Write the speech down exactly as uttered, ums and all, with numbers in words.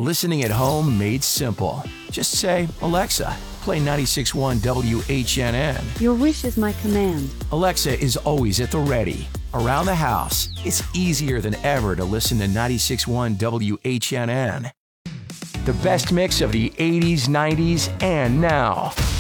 Listening at home made simple. Just say, Alexa, play ninety-six point one W H N N. Your wish is my command. Alexa is always at the ready. Around the house, it's easier than ever to listen to ninety-six point one W H N N. The best mix of the eighties, nineties, and now.